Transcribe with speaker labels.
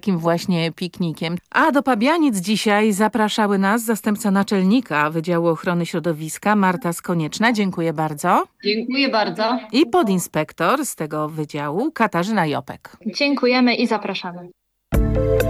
Speaker 1: takim właśnie piknikiem. A do Pabianic dzisiaj zapraszały nas zastępca naczelnika Wydziału Ochrony Środowiska Marta Skonieczna. Dziękuję bardzo.
Speaker 2: Dziękuję bardzo.
Speaker 1: I podinspektor z tego wydziału Katarzyna Jopek.
Speaker 3: Dziękujemy i zapraszamy.